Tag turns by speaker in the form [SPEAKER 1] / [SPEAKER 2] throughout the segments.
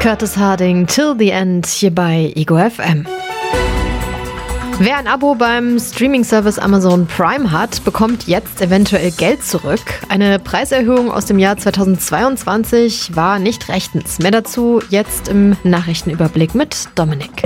[SPEAKER 1] Curtis Harding, Till the End, hier bei Ego FM. Wer ein Abo beim Streaming-Service Amazon Prime hat, bekommt jetzt eventuell Geld zurück. Eine Preiserhöhung aus dem Jahr 2022 war nicht rechtens. Mehr dazu jetzt im Nachrichtenüberblick mit Dominik.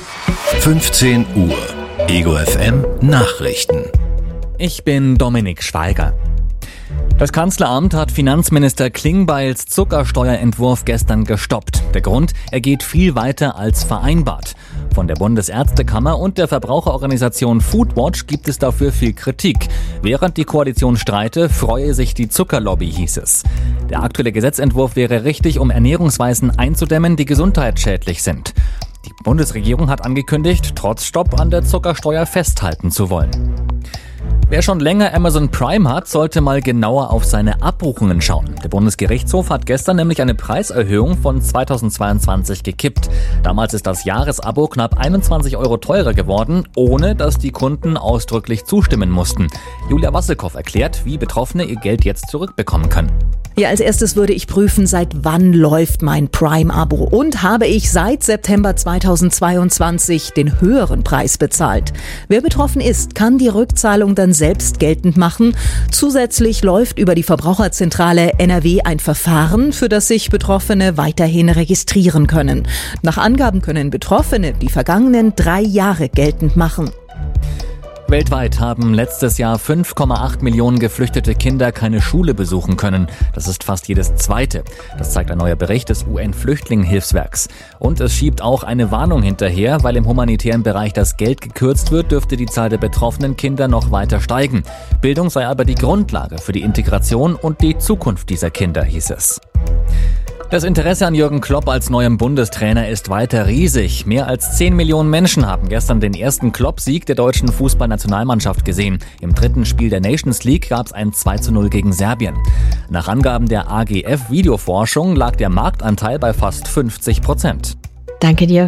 [SPEAKER 2] 15 Uhr. Ego FM Nachrichten.
[SPEAKER 3] Ich bin Dominik Schweiger. Das Kanzleramt hat Finanzminister Klingbeils Zuckersteuerentwurf gestern gestoppt. Der Grund, er geht viel weiter als vereinbart. Von der Bundesärztekammer und der Verbraucherorganisation Foodwatch gibt es dafür viel Kritik. Während die Koalition streite, freue sich die Zuckerlobby, hieß es. Der aktuelle Gesetzentwurf wäre richtig, um Ernährungsweisen einzudämmen, die gesundheitsschädlich sind. Die Bundesregierung hat angekündigt, trotz Stopp an der Zuckersteuer festhalten zu wollen. Wer schon länger Amazon Prime hat, sollte mal genauer auf seine Abbuchungen schauen. Der Bundesgerichtshof hat gestern nämlich eine Preiserhöhung von 2022 gekippt. Damals ist das Jahresabo knapp 21 € teurer geworden, ohne dass die Kunden ausdrücklich zustimmen mussten. Julia Wasselkow erklärt, wie Betroffene ihr Geld jetzt zurückbekommen können.
[SPEAKER 4] Ja, als erstes würde ich prüfen, seit wann läuft mein Prime-Abo und habe ich seit September 2022 den höheren Preis bezahlt. Wer betroffen ist, kann die Rückzahlung dann selbst geltend machen. Zusätzlich läuft über die Verbraucherzentrale NRW ein Verfahren, für das sich Betroffene weiterhin registrieren können. Nach Angaben können Betroffene die vergangenen 3 Jahre geltend machen.
[SPEAKER 3] Weltweit haben letztes Jahr 5,8 Millionen geflüchtete Kinder keine Schule besuchen können. Das ist fast jedes zweite. Das zeigt ein neuer Bericht des UN-Flüchtlingenhilfswerks. Und es schiebt auch eine Warnung hinterher, weil im humanitären Bereich das Geld gekürzt wird, dürfte die Zahl der betroffenen Kinder noch weiter steigen. Bildung sei aber die Grundlage für die Integration und die Zukunft dieser Kinder, hieß es. Das Interesse an Jürgen Klopp als neuem Bundestrainer ist weiter riesig. Mehr als 10 Millionen Menschen haben gestern den ersten Klopp-Sieg der deutschen Fußballnationalmannschaft gesehen. Im 3. Spiel der Nations League gab es ein 2:0 gegen Serbien. Nach Angaben der AGF Videoforschung lag der Marktanteil bei fast 50%.
[SPEAKER 1] Danke dir.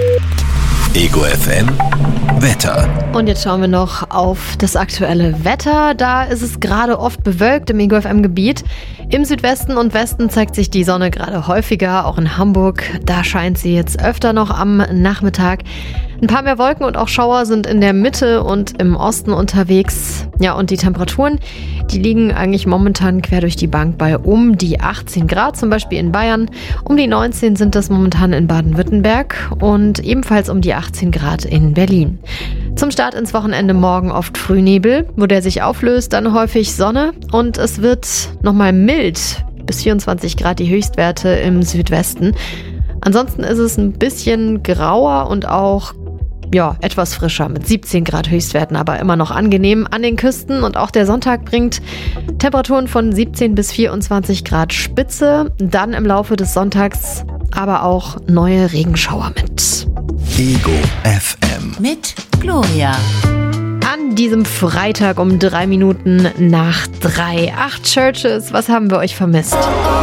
[SPEAKER 2] Ego FM Wetter.
[SPEAKER 1] Und jetzt schauen wir noch auf das aktuelle Wetter. Da ist es gerade oft bewölkt im Ego FM-Gebiet. Im Südwesten und Westen zeigt sich die Sonne gerade häufiger, auch in Hamburg. Da scheint sie jetzt öfter noch am Nachmittag. Ein paar mehr Wolken und auch Schauer sind in der Mitte und im Osten unterwegs. Ja, und die Temperaturen, die liegen eigentlich momentan quer durch die Bank bei um die 18 Grad, zum Beispiel in Bayern. Um die 19 sind das momentan in Baden-Württemberg und ebenfalls um die 18 Grad in Berlin. Zum Start ins Wochenende morgen oft Frühnebel, wo der sich auflöst, dann häufig Sonne und es wird nochmal mild, bis 24 Grad die Höchstwerte im Südwesten. Ansonsten ist es ein bisschen grauer und auch etwas frischer mit 17 Grad Höchstwerten, aber immer noch angenehm an den Küsten. Und auch der Sonntag bringt Temperaturen von 17 bis 24 Grad Spitze. Dann im Laufe des Sonntags aber auch neue Regenschauer mit.
[SPEAKER 2] Ego FM.
[SPEAKER 5] Mit Gloria.
[SPEAKER 1] An diesem Freitag um 3 Minuten nach 3. 8 Churches, was haben wir euch vermisst?